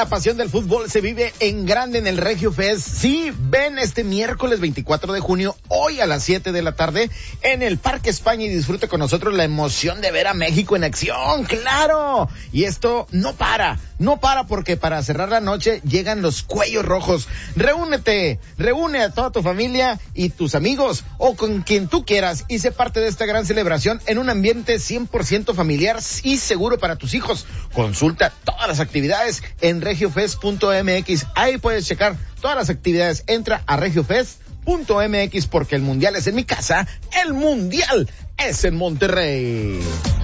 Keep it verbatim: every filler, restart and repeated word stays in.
la pasión del fútbol se vive en grande en el Regio Fest. Sí, ven este miércoles veinticuatro de junio, hoy a las siete de la tarde, en el Parque España y disfrute con nosotros la emoción de ver a México en acción, ¡claro! Y esto no para, no para porque para cerrar la noche llegan los Cuellos Rojos. Reúnete, reúne a toda tu familia y tus amigos o con quien tú quieras y sé parte de esta gran celebración en un ambiente cien por ciento familiar y seguro para tus hijos. Consulta todas las actividades en regiofest punto m x. Ahí puedes checar todas las actividades. Entra a regiofest punto m x porque el mundial es en mi casa, el mundial es en Monterrey.